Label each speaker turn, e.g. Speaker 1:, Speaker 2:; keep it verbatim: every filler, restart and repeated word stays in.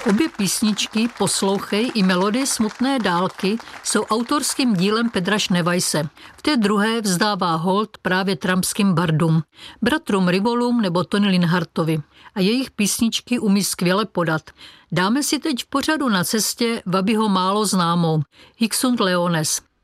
Speaker 1: Obě písničky Poslouchej i Melodie smutné dálky jsou autorským dílem Pedra Šneweise. V té druhé vzdává hold právě trampským bardům, bratrům Rivolům nebo Tony Linhartovi. A jejich písničky umí skvěle podat. Dáme si teď v pořadu Na cestě Wabiho málo známou Hic sunt Leones.